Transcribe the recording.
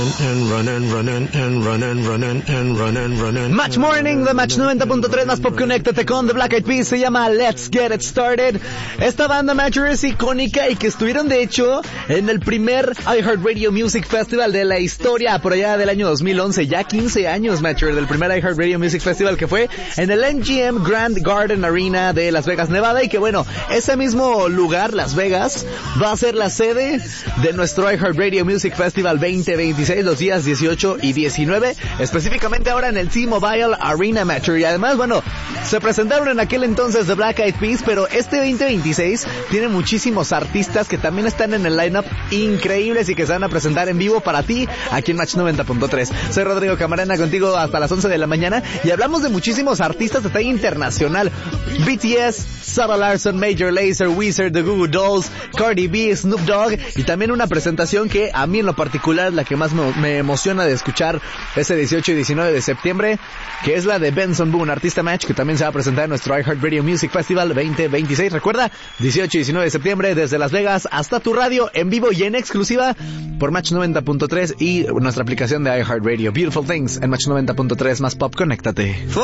Match Morning de Match 90.3 más Pop, conéctate con The Black Eyed Peas, se llama Let's Get It Started. Esta banda Matcher es icónica y que estuvieron de hecho en el primer iHeartRadio Music Festival de la historia por allá del año 2011, ya 15 años Matcher del primer iHeartRadio Music Festival que fue en el MGM Grand Garden Arena de Las Vegas, Nevada, y que bueno, ese mismo lugar, Las Vegas, va a ser la sede de nuestro iHeartRadio Music Festival 2026 los días 18 y 19, específicamente ahora en el T-Mobile Arena Matcher. Y además, bueno, se presentaron en aquel entonces The Black Eyed Peas, pero este 2026 tiene muchísimos artistas que también están en el lineup increíbles y que se van a presentar en vivo para ti aquí en Match 90.3. Soy Rodrigo Camarena, contigo hasta las 11 de la mañana, y hablamos de muchísimos artistas de talla internacional: BTS, Sarah Larson, Major Lazer, Weezer, The Goo Goo Dolls, Cardi B, Snoop Dogg, y también una presentación que a mí en lo particular es la que más me emociona de escuchar ese 18 y 19 de septiembre, que es la de Benson Boone, artista Match, que también se va a presentar en nuestro iHeartRadio Music Festival 2026. Recuerda, 18 y 19 de septiembre, desde Las Vegas hasta tu radio, en vivo y en exclusiva por Match 90.3 y nuestra aplicación de iHeartRadio. Beautiful Things en Match 90.3 más Pop, conéctate.